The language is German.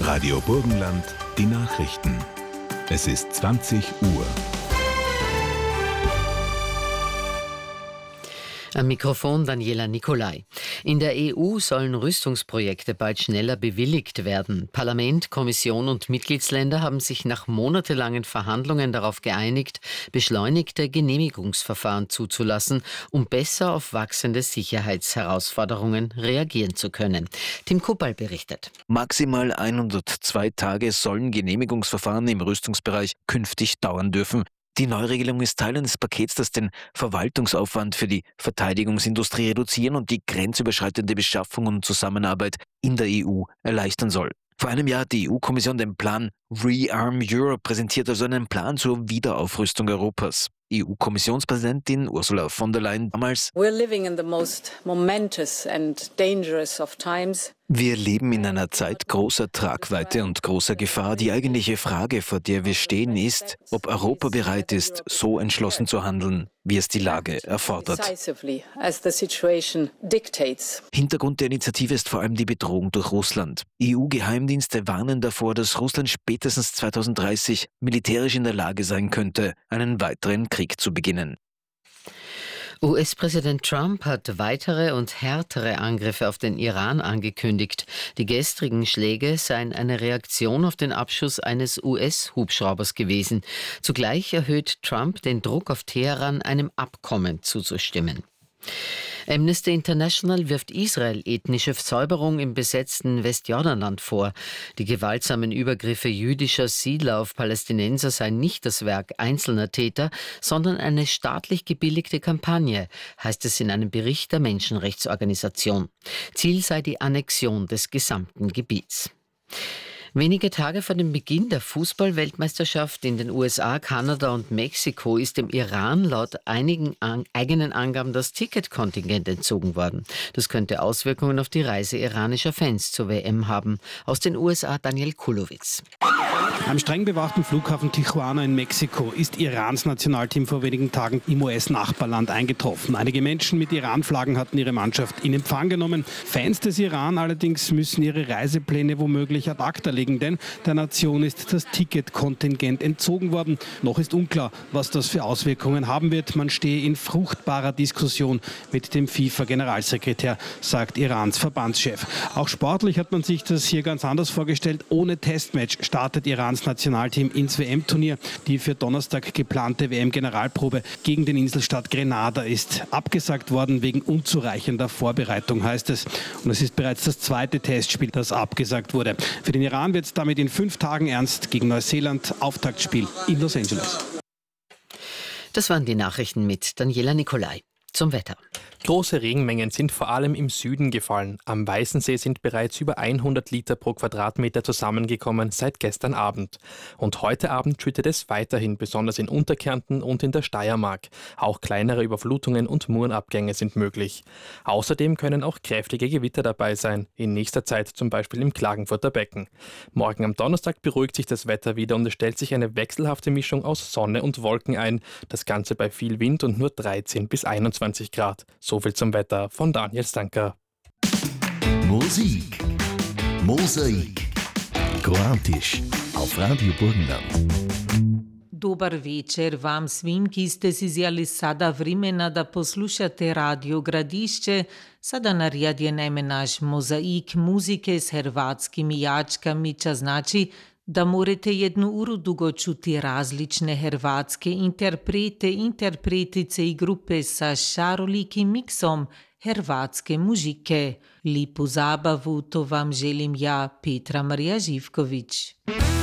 Radio Burgenland, die Nachrichten. Es ist 20 Uhr. Am Mikrofon Daniela Nicolai. In der EU sollen Rüstungsprojekte bald schneller bewilligt werden. Parlament, Kommission und Mitgliedsländer haben sich nach monatelangen Verhandlungen darauf geeinigt, beschleunigte Genehmigungsverfahren zuzulassen, um besser auf wachsende Sicherheitsherausforderungen reagieren zu können. Tim Kuppal berichtet. Maximal 102 Tage sollen Genehmigungsverfahren im Rüstungsbereich künftig dauern dürfen. Die Neuregelung ist Teil eines Pakets, das den Verwaltungsaufwand für die Verteidigungsindustrie reduzieren und die grenzüberschreitende Beschaffung und Zusammenarbeit in der EU erleichtern soll. Vor einem Jahr hat die EU-Kommission den Plan Rearm Europe präsentiert, also einen Plan zur Wiederaufrüstung Europas. EU-Kommissionspräsidentin Ursula von der Leyen damals: We're living in the most momentous and dangerous of times. Wir leben in einer Zeit großer Tragweite und großer Gefahr. Die eigentliche Frage, vor der wir stehen, ist, ob Europa bereit ist, so entschlossen zu handeln, wie es die Lage erfordert. Hintergrund der Initiative ist vor allem die Bedrohung durch Russland. EU-Geheimdienste warnen davor, dass Russland spätestens 2030 militärisch in der Lage sein könnte, einen weiteren Krieg zu beginnen. US-Präsident Trump hat weitere und härtere Angriffe auf den Iran angekündigt. Die gestrigen Schläge seien eine Reaktion auf den Abschuss eines US-Hubschraubers gewesen. Zugleich erhöht Trump den Druck auf Teheran, einem Abkommen zuzustimmen. Amnesty International wirft Israel ethnische Säuberung im besetzten Westjordanland vor. Die gewaltsamen Übergriffe jüdischer Siedler auf Palästinenser seien nicht das Werk einzelner Täter, sondern eine staatlich gebilligte Kampagne, heißt es in einem Bericht der Menschenrechtsorganisation. Ziel sei die Annexion des gesamten Gebiets. Wenige Tage vor dem Beginn der Fußball-Weltmeisterschaft in den USA, Kanada und Mexiko ist dem Iran laut einigen eigenen Angaben das Ticketkontingent entzogen worden. Das könnte Auswirkungen auf die Reise iranischer Fans zur WM haben. Aus den USA Daniel Kulowitz. Am streng bewachten Flughafen Tijuana in Mexiko ist Irans Nationalteam vor wenigen Tagen im US-Nachbarland eingetroffen. Einige Menschen mit Iran-Flaggen hatten ihre Mannschaft in Empfang genommen. Fans des Iran allerdings müssen ihre Reisepläne womöglich ad acta legen, denn der Nation ist das Ticketkontingent entzogen worden. Noch ist unklar, was das für Auswirkungen haben wird. Man stehe in fruchtbarer Diskussion mit dem FIFA-Generalsekretär, sagt Irans Verbandschef. Auch sportlich hat man sich das hier ganz anders vorgestellt. Ohne Testmatch startet Irans Nationalteam ins WM-Turnier. Die für Donnerstag geplante WM-Generalprobe gegen den Inselstaat Grenada ist abgesagt worden wegen unzureichender Vorbereitung, heißt es. Und es ist bereits das zweite Testspiel, das abgesagt wurde. Für den Iran wird es damit in 5 Tagen ernst gegen Neuseeland. Auftaktspiel in Los Angeles. Das waren die Nachrichten mit Daniela Nicolai. Zum Wetter. Große Regenmengen sind vor allem im Süden gefallen. Am Weißensee sind bereits über 100 Liter pro Quadratmeter zusammengekommen seit gestern Abend. Und heute Abend schüttet es weiterhin, besonders in Unterkärnten und in der Steiermark. Auch kleinere Überflutungen und Murenabgänge sind möglich. Außerdem können auch kräftige Gewitter dabei sein, in nächster Zeit zum Beispiel im Klagenfurter Becken. Morgen am Donnerstag beruhigt sich das Wetter wieder und es stellt sich eine wechselhafte Mischung aus Sonne und Wolken ein. Das Ganze bei viel Wind und nur 13 bis 21 Grad. So viel zum Wetter von Daniel Stanker. Musik. Mosaik. Kroatisch auf Radio Burgenland. Dobar večer vam svim, ki ste si vzeli sada vremena, da poslušate Radio Gradišče. Sada naredjeneme naš mozaik muzike s hrvatskimi jačkami, čo znači da morate 1 uru dugo čuti različne hrvatske interpretice i grupe sa šarolikim miksom hrvatske muzike. Lipu zabavu, to vam želim ja, Petra Marija Živković.